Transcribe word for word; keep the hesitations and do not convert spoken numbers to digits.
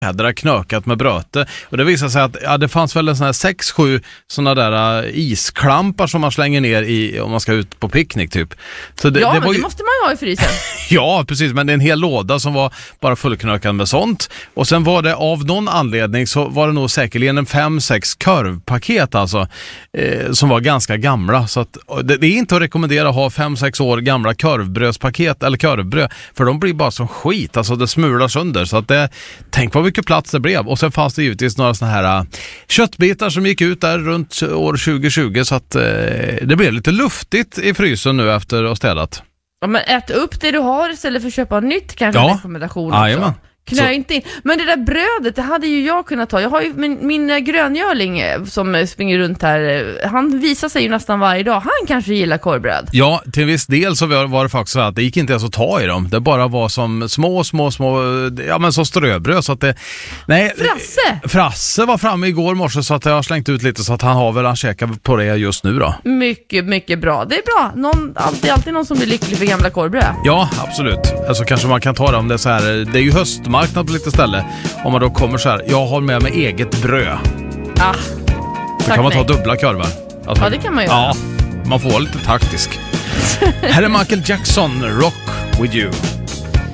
jädra knökat med bröte. Och det visade sig att ja, det fanns väl en sån här sex sju såna där uh, isklampar som man slänger ner i om man ska ut på picknick typ. Så det, ja, det men var det ju... måste man ju ha i frysen. Ja, precis, men det är en hel låda som var bara fullknökad med sånt. Och sen var det av någon anledning så var det nog säkerligen en fem sex korvpaket alltså eh, som var ganska gamla. Så att, det, det är inte att rekommendera att ha fem sex år gamla korvbrödspaket eller korvbröd, för de blir bara som skit, alltså det smular sönder. Så att det, tänk vad mycket plats det blev. Och sen fanns det givetvis några såna här uh, köttbitar som gick ut där runt år tjugo tjugo, så att uh, det blev lite luftigt i frysen nu efter att ha städat. Ja, men ät upp det du har istället för att köpa nytt, kanske. Ja. Rekommendation Ah, också. Knö så. inte in. Men det där brödet, det hade ju jag kunnat ta. Jag har ju min, min gröngörling som springer runt här. Han visar sig ju nästan varje dag. Han kanske gillar korvbröd. Ja, till en viss del så var det faktiskt så att det gick inte ens att ta i dem. Det bara var som små, små, små, ja men så ströbröd så att det... Nej, Frasse! Frasse var framme igår morse så att jag har slängt ut lite så att han har väl han käkar på det just nu då. Mycket, mycket bra. Det är bra. Någon, alltid, alltid någon som blir lycklig för gamla korvbröd. Ja, absolut. Alltså kanske man kan ta det om det är så här, det är ju höstmarknad på lite ställe. Om man då kommer så här, jag har med mig eget bröd. Ah, så kan man ta dubbla korvar. Alltså, ja, det kan man göra. Ja, man får vara lite taktisk. Här är Michael Jackson, Rock With You.